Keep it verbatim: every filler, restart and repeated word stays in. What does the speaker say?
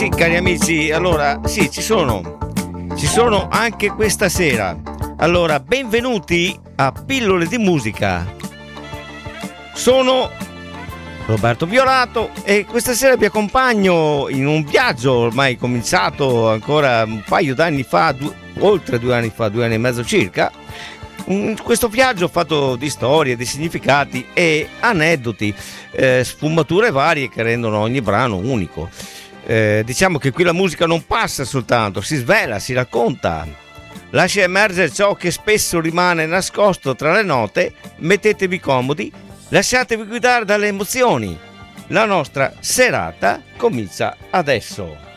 Sì, cari amici, allora sì, ci sono, ci sono anche questa sera. Allora, benvenuti a Pillole di Musica. Sono Roberto Violato e questa sera vi accompagno in un viaggio ormai cominciato ancora un paio d'anni fa, due, oltre due anni fa, due anni e mezzo circa. Un, questo viaggio fatto di storie, di significati e aneddoti, eh, sfumature varie che rendono ogni brano unico. Eh, diciamo che qui la musica non passa soltanto, si svela, si racconta, lascia emergere ciò che spesso rimane nascosto tra le note. Mettetevi comodi, lasciatevi guidare dalle emozioni. La nostra serata comincia adesso.